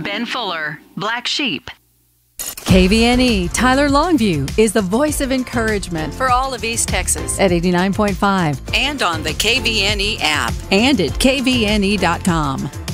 Ben Fuller, Black Sheep. KVNE Tyler Longview is the voice of encouragement for all of East Texas at 89.5 and on the KVNE app and at kvne.com.